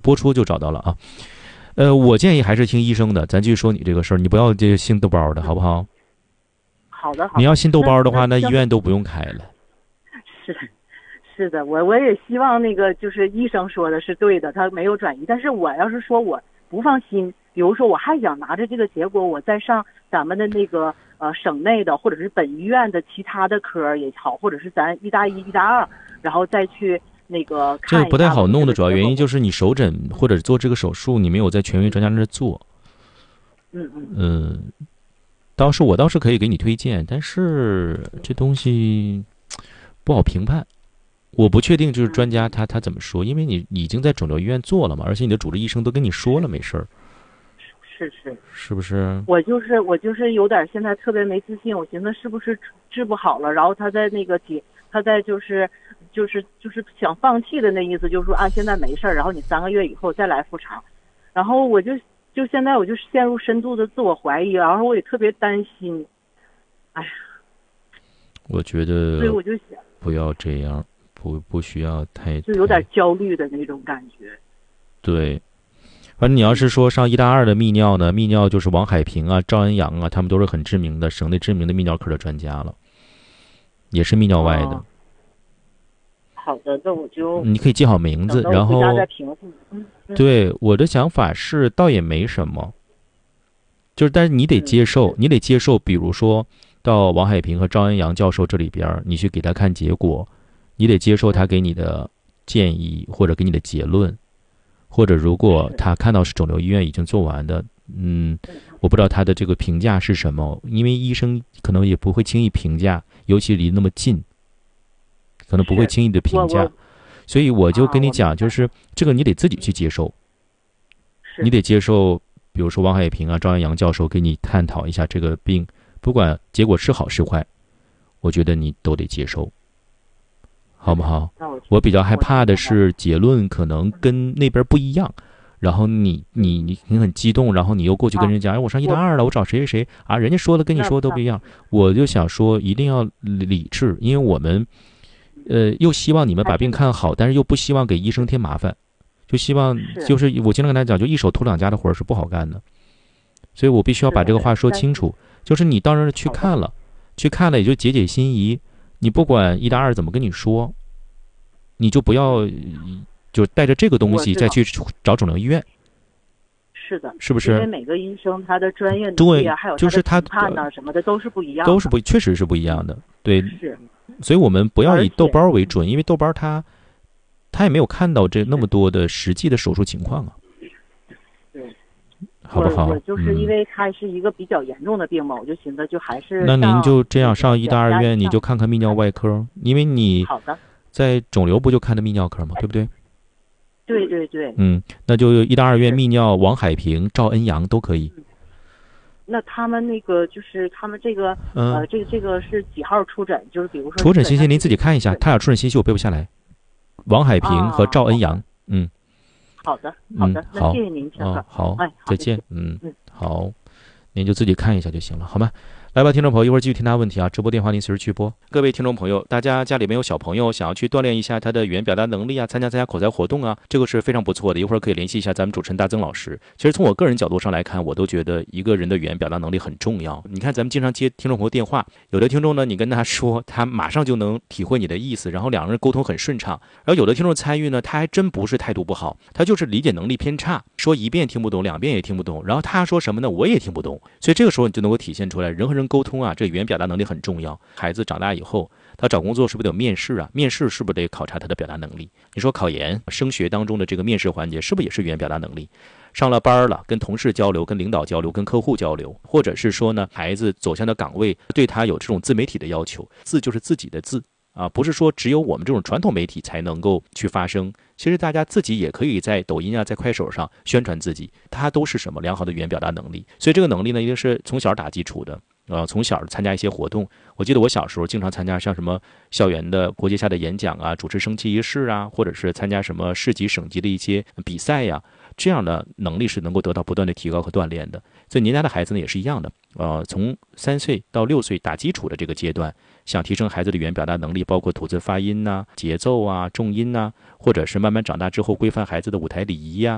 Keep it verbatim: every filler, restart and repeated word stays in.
播出就找到了啊。呃，我建议还是听医生的。咱继续说你这个事儿，你不要这信豆包的好不好？ 好的，好的。 你要信豆包的话，那医院都不用开了。 是是的，我我也希望那个就是医生说的是对的，他没有转移。但是我要是说我不放心，比如说我还想拿着这个结果，我再上咱们的那个呃省内的或者是本医院的其他的科也好，或者是咱一大一、一大二，然后再去那个看一下。 这个不太好弄的主要原因就是你手诊或者做这个手术，你没有在权威专家那儿做。 嗯嗯嗯，倒是我倒是可以给你推荐，但是这东西不好评判。我不确定就是专家他他怎么说，因为你已经在肿瘤医院做了嘛，而且你的主治医生都跟你说了没事儿。 是是是不是？ 我就是我就是有点现在特别没自信，我寻思是不是治不好了，然后他在那个解，他在就是就是就是想放弃的那意思，就是说啊现在没事儿，然后你三个月以后再来复查，然后我就就现在我就陷入深度的自我怀疑，然后我也特别担心，哎呀， 我觉得所以我就想不要这样。不不需要太， 就有点焦虑的那种感觉。 对，反正你要是说上一大二的泌尿呢，泌尿就是王海平啊、赵恩阳啊，他们都是很知名的省内知名的泌尿科的专家了，也是泌尿外的。 哦、好的，那我就你可以记好名字，然后嗯嗯、 对我的想法是，倒也没什么，就是但是你得接受， 嗯、 你得接受，比如说到王海平和赵恩阳教授这里边，你去给他看结果。你得接受他给你的建议或者给你的结论，或者如果他看到是肿瘤医院已经做完的，嗯，我不知道他的这个评价是什么，因为医生可能也不会轻易评价，尤其离那么近，可能不会轻易的评价，所以我就跟你讲，就是这个你得自己去接受，你得接受，比如说王海平啊、赵安阳教授给你探讨一下这个病，不管结果是好是坏，我觉得你都得接受。好不好？我比较害怕的是结论可能跟那边不一样，然后你你你你很激动，然后你又过去跟人讲，哎，我上一大二了，我找谁谁谁啊，人家说的跟你说的都不一样。我就想说，一定要理智，因为我们呃又希望你们把病看好，但是又不希望给医生添麻烦，就希望就是我经常跟他讲，就一手托两家的活是不好干的，所以我必须要把这个话说清楚。就是你到那儿去看了，去看了也就解解心疑。你不管一大二怎么跟你说，你就不要就带着这个东西再去找肿瘤医院。 是的， 是不是？ 因为每个医生他的专业能力啊，还有就是他评判呐什么的都是不一样的， 都是不确实是不一样的。对， 是。 所以我们不要以豆包为准，因为豆包他他也没有看到这那么多的实际的手术情况啊。 对。 好不好？ 我就是因为它是一个比较严重的病嘛，嗯、我就寻思就还是那您就这样上一大二院，你就看看泌尿外科，因为你好的在肿瘤不就看的泌尿科吗？对不对？ 对对对。 嗯，那就一大二院泌尿王海平、赵恩阳都可以。 嗯、那他们那个就是他们这个、嗯、呃这个这个是几号出诊？就是比如说出诊信息您自己看一下，他俩出诊信息我背不下来。王海平和赵恩阳，啊、嗯。 好的，好的， 嗯、 那谢谢您，先生、 哦。好， 哎， 再见。嗯嗯， 好，您就自己看一下就行了，好吗？来吧，听众朋友，一会儿继续听他问题啊！直播电话您随时去拨。各位听众朋友，大家家里面有小朋友，想要去锻炼一下他的语言表达能力啊，参加参加口才活动啊，这个是非常不错的。一会儿可以联系一下咱们主持人大曾老师。其实从我个人角度上来看，我都觉得一个人的语言表达能力很重要。你看，咱们经常接听众朋友电话，有的听众呢，你跟他说，他马上就能体会你的意思，然后两个人沟通很顺畅。然后有的听众参与呢，他还真不是态度不好，他就是理解能力偏差，说一遍听不懂，两遍也听不懂。然后他说什么呢，我也听不懂。所以这个时候你就能够体现出来，人和人沟通啊，这个语言表达能力很重要。孩子长大以后，他找工作是不是得有面试啊？面试是不是得考察他的表达能力？你说考研、升学当中的这个面试环节，是不是也是语言表达能力？上了班了，跟同事交流、跟领导交流、跟客户交流，或者是说呢，孩子走向的岗位对他有这种自媒体的要求，字就是自己的字啊，不是说只有我们这种传统媒体才能够去发声。其实大家自己也可以在抖音啊，在快手上宣传自己，它都是什么良好的语言表达能力。所以这个能力呢，一定是从小打基础的。呃，从小参加一些活动，我记得我小时候经常参加像什么校园的国际下的演讲啊，主持升旗仪式啊，或者是参加什么市级省级的一些比赛呀、啊，这样的能力是能够得到不断的提高和锻炼的。所以您家的孩子呢也是一样的，呃，从三岁到六岁打基础的这个阶段，想提升孩子的语言表达能力，包括吐字发音呐、节奏啊、重音呐、或者是慢慢长大之后规范孩子的舞台礼仪呀、